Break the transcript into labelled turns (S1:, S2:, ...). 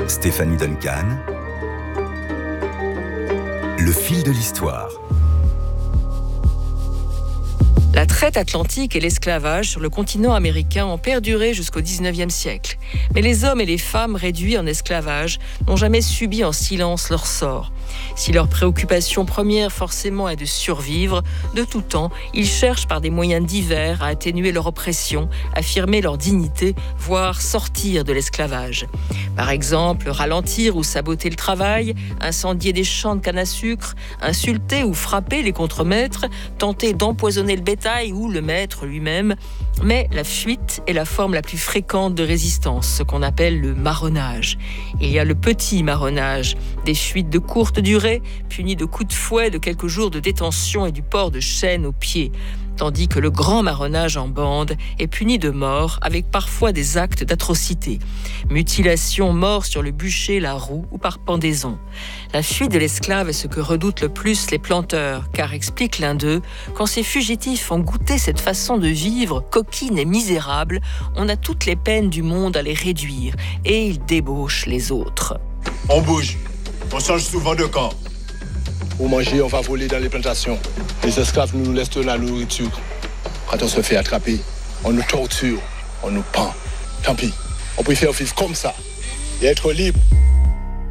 S1: Stéphanie Duncan. Le fil de l'histoire.
S2: La traite atlantique et l'esclavage sur le continent américain ont perduré jusqu'au 19e siècle. Mais les hommes et les femmes réduits en esclavage n'ont jamais subi en silence leur sort. Si leur préoccupation première forcément est de survivre, de tout temps, ils cherchent par des moyens divers à atténuer leur oppression, affirmer leur dignité, voire sortir de l'esclavage. Par exemple, ralentir ou saboter le travail, incendier des champs de canne à sucre, insulter ou frapper les contremaîtres, tenter d'empoisonner le bétail ou le maître lui-même. Mais la fuite est la forme la plus fréquente de résistance, ce qu'on appelle le marronnage. Il y a le petit marronnage, des fuites de courte durée, punies de coups de fouet, de quelques jours de détention et du port de chaînes aux pieds. Tandis que le grand marronnage en bande est puni de mort avec parfois des actes d'atrocité. Mutilation, mort sur le bûcher, la roue ou par pendaison. La fuite de l'esclave est ce que redoutent le plus les planteurs, car, explique l'un d'eux, quand ces fugitifs ont goûté cette façon de vivre, coquine et misérable, on a toutes les peines du monde à les réduire, et ils débauchent les autres.
S3: On bouge, on change souvent de camp.
S4: Pour manger, on va voler dans les plantations. Les esclaves nous laissent de la nourriture. Quand on se fait attraper, on nous torture, on nous pend. Tant pis, on préfère vivre comme ça et être libre.